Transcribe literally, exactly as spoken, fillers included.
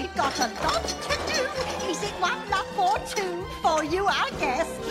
we've got a lot to do. Is it one love or two for you, our guest?